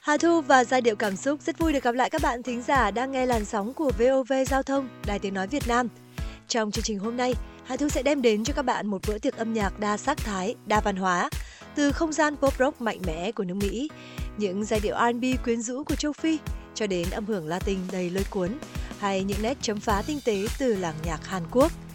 Hà Thu và giai điệu cảm xúc rất vui được gặp lại các bạn thính giả đang nghe làn sóng của VOV Giao thông, Đài Tiếng Nói Việt Nam. Trong chương trình hôm nay, Hà Thu sẽ đem đến cho các bạn một bữa tiệc âm nhạc đa sắc thái, đa văn hóa, từ không gian pop rock mạnh mẽ của nước Mỹ, những giai điệu R&B quyến rũ của châu Phi, cho đến âm hưởng Latin đầy lôi cuốn, hay những nét chấm phá tinh tế từ làng nhạc Hàn Quốc.